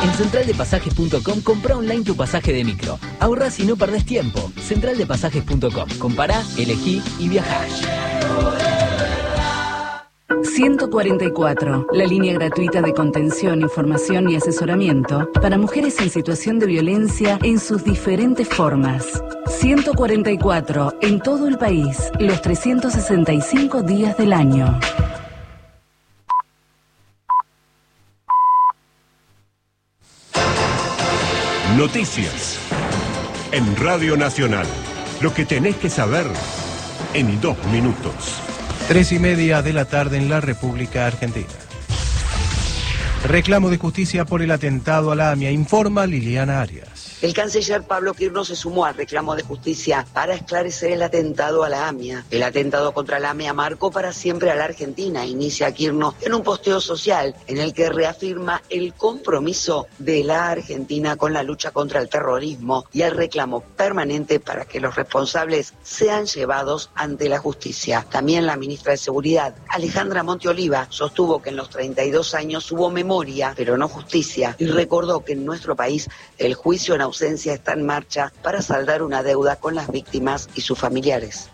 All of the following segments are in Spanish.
En centraldepasajes.com compra online tu pasaje de micro. Ahorrás y no perdés tiempo. Centraldepasajes.com. Compará, elegí y viajá. 144, la línea gratuita de contención, información y asesoramiento para mujeres en situación de violencia en sus diferentes formas. 144, en todo el país, los 365 días del año. Noticias en Radio Nacional. Lo que tenés que saber en 2 minutos. 3:30 de la tarde en la República Argentina. Reclamo de justicia por el atentado a la AMIA, informa Liliana Arias. El canciller Pablo Quirno se sumó al reclamo de justicia para esclarecer el atentado a la AMIA. El atentado contra la AMIA marcó para siempre a la Argentina, inicia Quirno en un posteo social en el que reafirma el compromiso de la Argentina con la lucha contra el terrorismo y el reclamo permanente para que los responsables sean llevados ante la justicia. También la ministra de Seguridad, Alejandra Monteoliva, sostuvo que en los 32 años hubo memoria, pero no justicia, y recordó que en nuestro país el juicio en ausencia está en marcha para saldar una deuda con las víctimas y sus familiares.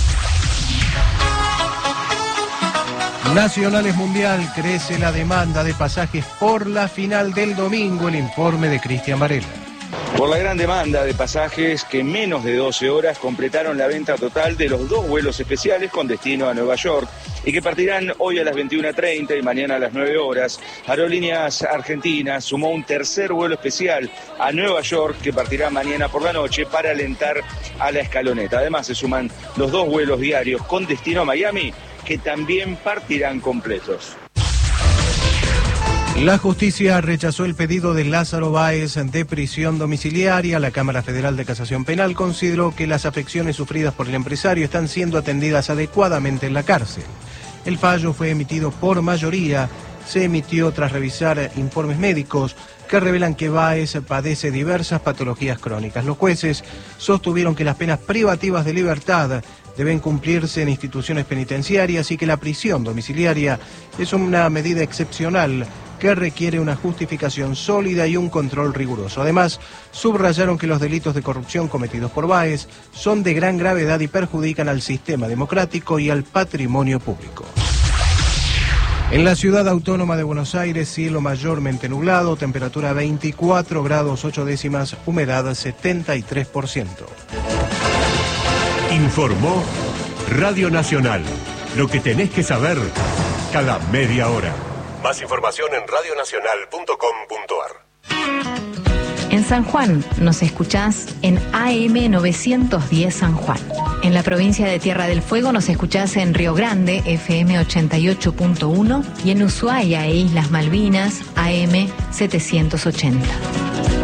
Nacionales Mundial, crece la demanda de pasajes por la final del domingo, el informe de Cristian Varela. Por la gran demanda de pasajes que en menos de 12 horas completaron la venta total de los 2 vuelos especiales con destino a Nueva York y que partirán hoy a las 21:30 y mañana a las 9 horas. Aerolíneas Argentinas sumó un tercer vuelo especial a Nueva York que partirá mañana por la noche para alentar a la escaloneta. Además se suman los 2 vuelos diarios con destino a Miami que también partirán completos. La justicia rechazó el pedido de Lázaro Báez de prisión domiciliaria. La Cámara Federal de Casación Penal consideró que las afecciones sufridas por el empresario están siendo atendidas adecuadamente en la cárcel. El fallo fue emitido por mayoría. Se emitió tras revisar informes médicos que revelan que Báez padece diversas patologías crónicas. Los jueces sostuvieron que las penas privativas de libertad deben cumplirse en instituciones penitenciarias y que la prisión domiciliaria es una medida excepcional que requiere una justificación sólida y un control riguroso. Además, subrayaron que los delitos de corrupción cometidos por Báez son de gran gravedad y perjudican al sistema democrático y al patrimonio público. En la ciudad autónoma de Buenos Aires, cielo mayormente nublado, temperatura 24 grados 8 décimas, humedad 73%. Informó Radio Nacional. Lo que tenés que saber cada media hora. Más información en radionacional.com.ar. En San Juan nos escuchás en AM 910 San Juan. En la provincia de Tierra del Fuego nos escuchás en Río Grande, FM 88.1, y en Ushuaia e Islas Malvinas, AM 780.